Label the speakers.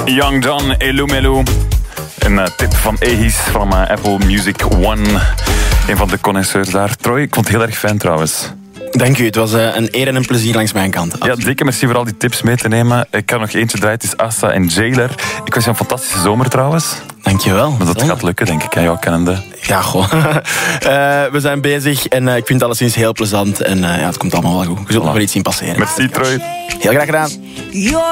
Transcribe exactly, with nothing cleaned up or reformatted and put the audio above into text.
Speaker 1: Young John, Elumelu. Een uh, tip van Egis van uh, Apple Music One. Een van de connoisseurs daar. Troy, ik vond het heel erg fijn trouwens.
Speaker 2: Dank u, het was uh, een eer en een plezier langs mijn kant.
Speaker 1: Absoluut. Ja, dikke merci voor al die tips mee te nemen. Ik kan nog eentje draaien, het is Assa en Jailer. Ik wens je een fantastische zomer trouwens.
Speaker 2: Dankjewel.
Speaker 1: Maar dat gaat lukken, denk ik, aan jou kennende.
Speaker 2: Ja, goh. uh, we zijn bezig en uh, ik vind het alleszins heel plezant. En uh, ja, het komt allemaal wel goed. We zullen voilà. nog wel iets zien passeren.
Speaker 1: Merci, Troy.
Speaker 2: Heel graag gedaan.